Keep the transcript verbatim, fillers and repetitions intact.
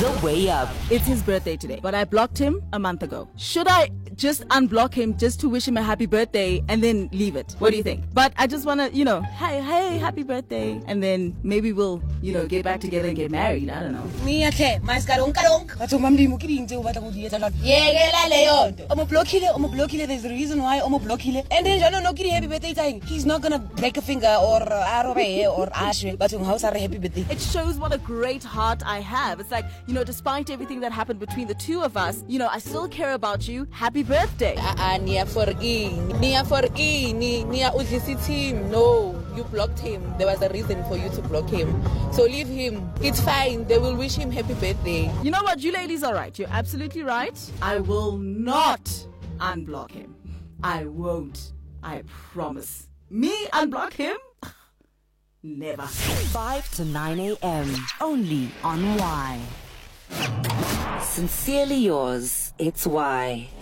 The Way Up. It's his birthday today, but I blocked him a month ago. Should I just unblock him just to wish him a happy birthday and then leave it? What do you think? But I just want to, you know, hey, hey, happy birthday. And then maybe we'll, you know, get back together and get married. I don't know. Miyakhe, maskarong karong. Batho mamdimo ke ding tse o batla go di etsa jalo. Yekela le yonto. O mo blockile, o mo blockile. There's a reason why o mo blockile. And then jalo no ke di happy birthday thing. He's not going to break a finger or arobe or ashwe. Batho ha o sa re happy birthday. It shows what a great heart I have. It's like, you know, despite everything that happened between the two of us, you know, I still care about you. Happy birthday. Ah, uh, niya for e. Niya for e. Ni niya udlisithe him. No. You blocked him. There was a reason for you to block him. So leave him. It's fine. They will wish him happy birthday. You know what? You ladies are right. You're absolutely right. I will not unblock him. I won't. I promise. Me unblock him? Never. five to nine a.m. Only on Y. Sincerely yours, it's Y.